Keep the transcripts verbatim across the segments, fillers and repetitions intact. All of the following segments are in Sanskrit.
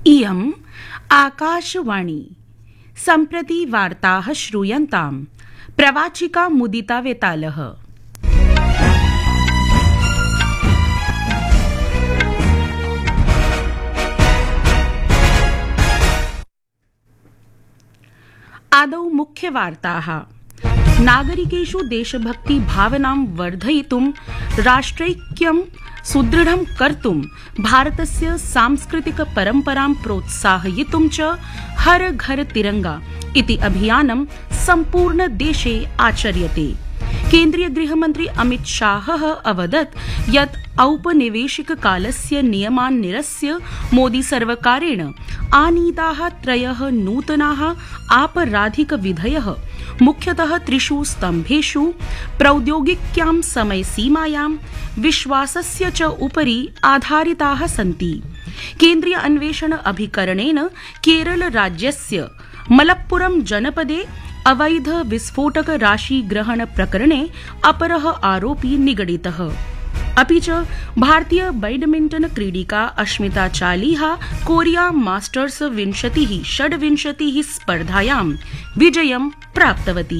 इयम् आकाशवाणी सम्प्रति वार्ताः श्रूयन्ताम् प्रवाचिका मुदिता वेतालः। आदौ मुख्यवार्ताः। नागरिकेषु देशभक्ति भावनां वर्धयितुं राष्ट्रैक्यं सुदृढं कर्तुं भारतस्य सांस्कृतिक परम्परां प्रोत्साहयितुं च हर घर तिरंगा इति अभियानं सम्पूर्ण देशे आचर्यते। केन्द्रीय गृहमन्त्री अमित शाहः अवदत् यत् औपनिवेशिक कालस्य नियमान् निरस्य मोदी सर्वकारेण आनीताः त्रयः नूतनाः आपराधिक विधयः मुख्यतः त्रिषु स्तम्भेषु प्रौद्योगिक्यां समयसीमायां विश्वासस्य च उपरि आधारिताः सन्ति। केन्द्रीय अन्वेषण अभिकरणेन केरल राज्यस्य मलप्पुरम जनपदे अवैध विस्फोटक राशि ग्रहण प्रकरणे अपरः आरोपी निगडितः। अपि च भारतीय badminton क्रीडिका Ashmita Chaliha Korea masters विंशतिः षड्विंशतिः स्पर्धायां विजयं प्राप्तवती।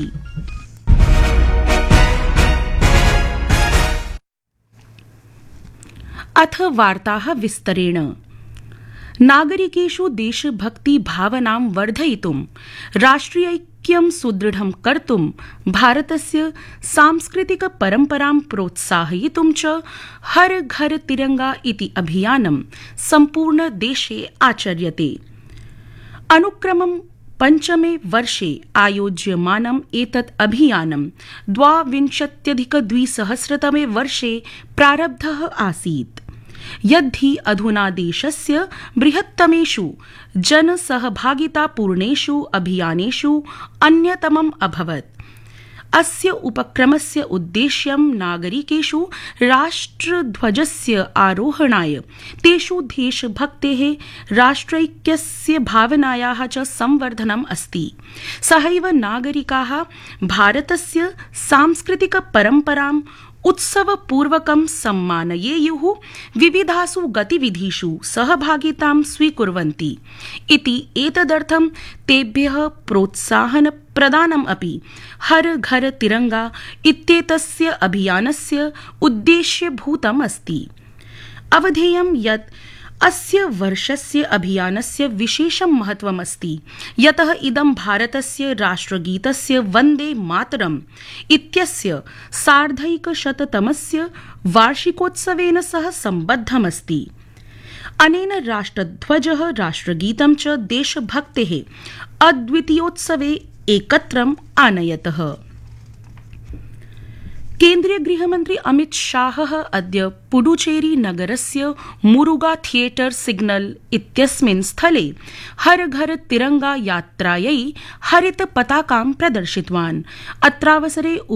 अथ वार्ताः विस्तरेण। नागरिकेषु देशभक्ति भावनां वर्धयितुं राष्ट्रियैक्यं सुदृढं कर्तुं भारतस्य सांस्कृतिक परम्परां प्रोत्साहयितुं च हर घर तिरंगा इति अभियानं सम्पूर्ण देशे आचर्यते। अनुक्रमं पञ्चमे वर्षे आयोज्यमानम् एतत् अभियानं द्वाविंशत्यधिक द्विसहस्रतमे वर्षे प्रारब्धः आसीत्, यद्धि अधुना देशस्य बृहत्तमेषु जनसहभागितापूर्णेषु अभियानेषु अन्यतमम् अभवत्। अस्य उपक्रमस्य उद्देश्यं नागरिकेषु राष्ट्रध्वजस्य आरोहणाय तेषु देशभक्तेः राष्ट्रैक्यस्य भावनायाः च संवर्धनम् अस्ति। सहैव नागरिकाः भारतस्य सांस्कृतिक परम्पराम् उत्सवपूर्वकं सम्मानयेयुः, विविधासु गतिविधिषु सहभागितां स्वीकुर्वन्ति इति एतदर्थं तेभ्यः प्रोत्साहन प्रदानम् अपि हर घर तिरंगा इत्येतस्य अभियानस्य उद्देश्यभूतम् अस्ति। अवधेयं यत् अस्य वर्षस्य अभियानस्य विशेषं महत्वम् अस्ति, यतः इदं भारतस्य राष्ट्रगीतस्य वन्दे मातरम् इत्यस्य सार्धैकशततमस्य वार्षिकोत्सवेन सह सम्बद्धमस्ति। अनेन राष्ट्रध्वजः राष्ट्रगीतं च देशभक्तेः अद्वितीयोत्सवे एकत्रम् आनयतः। केन्द्रीय गृहमन्त्री अमित शाहः अद्य पुडुचेरी नगरस्य मुरुगा थियेटर सिग्नल इत्यस्मिन् स्थले हर घर तिरंगा यात्रायै हरित पताकां प्रदर्शितवान्। अत्रावसरे